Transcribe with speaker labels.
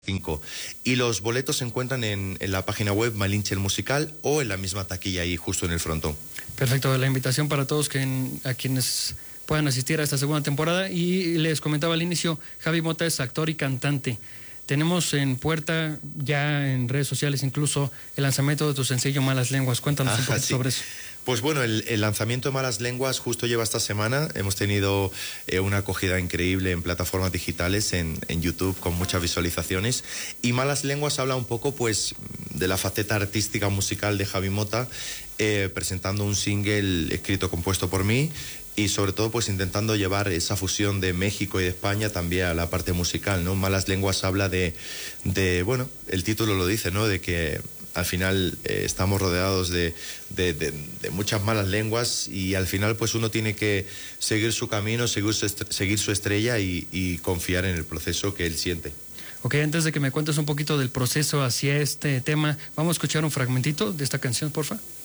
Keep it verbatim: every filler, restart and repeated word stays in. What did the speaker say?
Speaker 1: cinco. Y los boletos se encuentran en, en la página web Malinche el Musical o en la misma taquilla ahí justo en el frontón.
Speaker 2: Perfecto, la invitación para todos que en, a quienes puedan asistir a esta segunda temporada. Y les comentaba al inicio, Javi Mota es actor y cantante. Tenemos en puerta, ya en redes sociales incluso, el lanzamiento de tu sencillo Malas Lenguas. Cuéntanos Ajá, un poco sí. sobre eso.
Speaker 1: Pues bueno, el, el lanzamiento de Malas Lenguas justo lleva esta semana. Hemos tenido eh, una acogida increíble en plataformas digitales, en, en YouTube, con muchas visualizaciones. Y Malas Lenguas habla un poco pues de la faceta artística musical de Javi Mota, eh, presentando un single escrito, compuesto por mí, y sobre todo pues intentando llevar esa fusión de México y de España también a la parte musical, ¿no? Malas Lenguas habla de, de bueno, el título lo dice, ¿no? De que al final eh, estamos rodeados de, de, de, de muchas malas lenguas y al final pues uno tiene que seguir su camino, seguir su, seguir su estrella y, y confiar en el proceso que él siente.
Speaker 2: Ok, antes de que me cuentes un poquito del proceso hacia este tema, vamos a escuchar un fragmentito de esta canción, porfa.